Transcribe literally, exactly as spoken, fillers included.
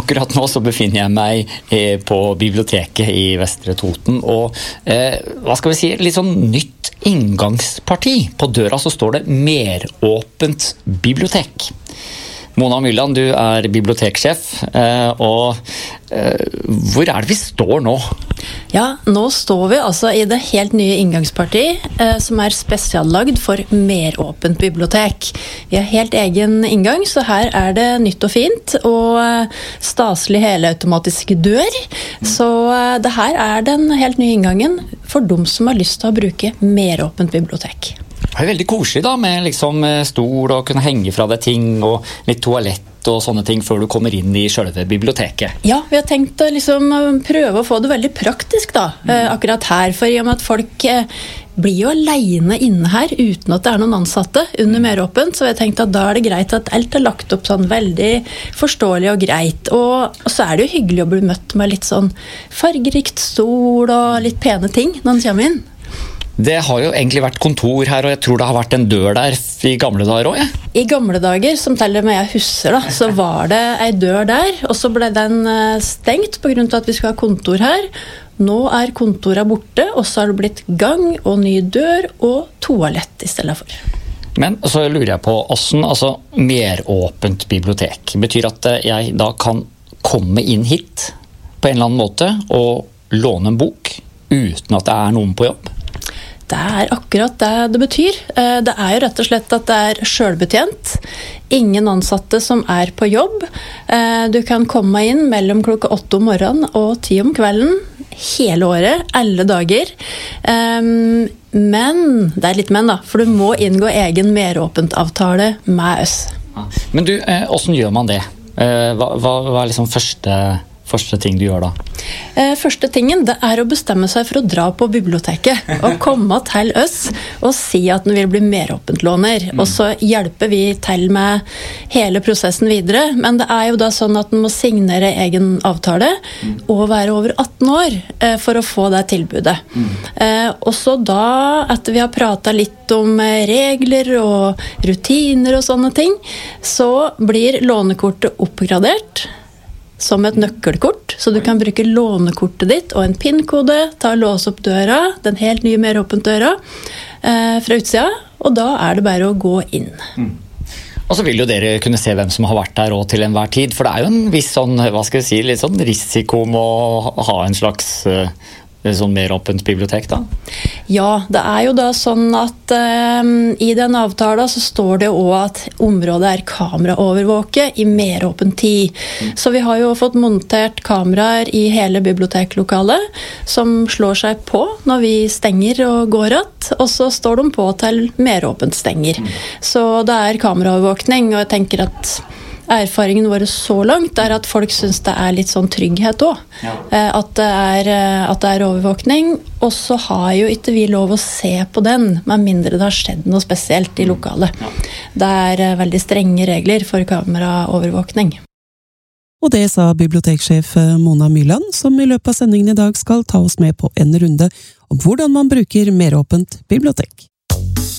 akkurat nå så befinner jeg meg eh, på biblioteket i Vestre Toten, og eh, hva skal vi si, litt sånn nytt inngangsparti. På døra så står det meråpent bibliotek. Mona Myrland, du er biblioteksjef, eh, og eh, hvor er det vi står nå? Ja, nå står vi altså i det helt nye inngangsparti, eh, som er spesiallagd for meråpent bibliotek. Vi har helt egen inngang, så her er det nytt og fint, og staselig helautomatisk dør. Så eh, det her er den helt nye inngangen for de som har lyst til å bruke meråpent bibliotek. Det er veldig koselig da, med liksom stol og kunne henge fra deg ting og litt toalett og sånne ting før du kommer inn i selve biblioteket. Ja, vi har tenkt å liksom prøve å få det veldig praktisk da, mm. akkurat her, for i og med at folk blir jo alene inne her uten at det er noen ansatte under meråpent, så jeg tenkte at da er det greit at alt er lagt opp sånn veldig forståelig og greit, og, og så er det jo hyggelig å bli møtt med litt sånn fargerikt stol og litt pene ting når man kommer inn. Det har jo egentlig vært kontor her, og jeg tror det har vært en dør der i gamle dager også, ja? I gamle dager, som til og med jeg husker da, så var det en dør der, og så ble den stengt på grunn av at vi skal ha kontor her. Nå er kontoret borte, og så har det blitt gang og ny dør og toalett i stedet for. Men så lurer jeg på, hvordan, altså meråpent bibliotek, betyr at jeg da kan komme inn hit på en eller annen måte og låne en bok uten at det er noen på jobb? Det er akkurat det det betyr. Det er jo rett og slett at det er selvbetjent. Ingen ansatte som er på jobb. Du kan komme inn mellom klokka åtte om morgenen og ti om kvelden, hele året, alle dager. Men, det er litt men da, for du må inngå egen meråpent avtale med oss. Men du, hvordan gjør man det? Hva, hva, hva er liksom første... Første ting du gjør da? Første tingen det er å bestemme seg for å dra på biblioteket og komme til oss og si at den vil bli meråpent låner. Mm. Og så hjelper vi til med hele prosessen videre. Men det er jo da sånn at den må signere egen avtale mm. og være over atten år for å få det tilbudet. Mm. Og så da, etter vi har pratet litt om regler og rutiner og sånne ting, så blir lånekortet oppgradert som et nøkkelkort, så du kan bruke lånekortet ditt og en PIN-kode, ta og låse opp døra, den helt nye meråpent døra, eh, fra utsida, og da er det bare å gå inn. Mm. Og så vil jo dere kunne se hvem som har vært der og til enhver tid, for det er jo en viss sånn, hva skal jeg si, litt sånn risiko med å ha en slags uh, sånn meråpent bibliotek da? Ja, det er jo da sånn at um, i den avtalen så står det også at området er kameraovervåket i meråpent tid. Mm. Så vi har jo fått montert kameraer i hele biblioteklokalet som slår seg på når vi stenger og går att, og så står de på til meråpent stenger. Mm. Så det er kameraovervåkning, og jeg tenker at erfaringen vår så langt er at folk synes det er litt sånn trygghet også. Ja. At, det er, at det er overvåkning, og så har jo ikke vi lov å se på den, med mindre det har skjedd noe spesielt i lokalet. Ja. Det er veldig strenge regler for kameraovervåkning. Og det sa biblioteksjef Mona Myrland, som i løpet av sendingen i dag skal ta oss med på en runde om hvordan man bruker meråpent bibliotek.